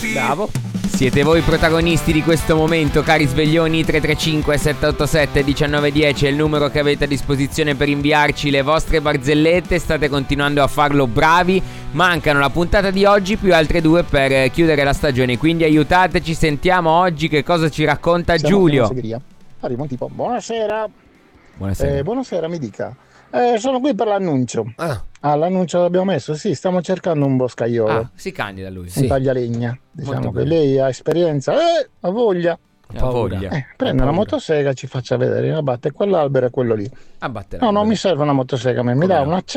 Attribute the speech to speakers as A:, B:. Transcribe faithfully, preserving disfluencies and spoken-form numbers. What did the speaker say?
A: Bravo. Siete voi protagonisti di questo momento, cari sveglioni. Tre tre cinque sette otto sette uno nove uno zero è il numero che avete a disposizione per inviarci le vostre barzellette. State continuando a farlo, bravi. Mancano la puntata di oggi più altre due per chiudere la stagione, quindi aiutateci. Sentiamo oggi che cosa ci racconta
B: Siamo
A: Giulio.
B: Arriva un tipo, buonasera.
A: Buonasera.
B: Eh, buonasera, mi dica. Eh, sono qui per l'annuncio.
C: Ah,
B: Ah, l'annuncio l'abbiamo messo? Sì, stiamo cercando un boscaiolo,
A: Ah, si candida lui.
B: un
C: sì.
B: taglialegna. Diciamo
A: Molto
B: che
A: bene.
B: lei ha esperienza, eh, ha voglia.
A: Ha
C: paura.
A: voglia.
B: Eh, prende una
C: paura.
B: motosega e ci faccia vedere, abbatte quell'albero e quello lì.
A: Abbatterà.
B: No, non mi serve una motosega, a me mi
A: Come
B: dà
A: no?
B: una